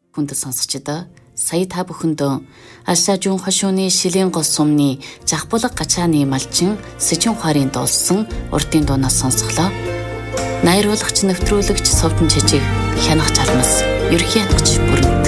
хүнд сонсогчдоо сая та бүхэндөө Алшажун хошууны шилийн гол сумны жахбулга гачааны малчин Сэжин ухаарын дуулсан урдын дуунаас сонсголоо. Найруулагч, нэвтрүүлэгч, совдон чижиг, хянах чалмас, ерхий хянагч бүрэн